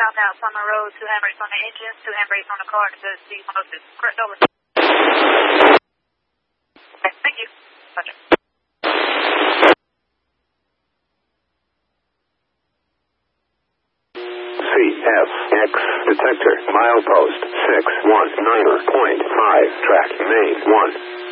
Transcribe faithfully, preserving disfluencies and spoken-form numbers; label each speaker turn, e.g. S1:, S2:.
S1: south out Summer Road, two handbrakes on the engine, two handbrakes on the car, it says C one oh six. Correct, over. Okay, thank you. Roger.
S2: C F X detector, milepost six one nine point five, track main one.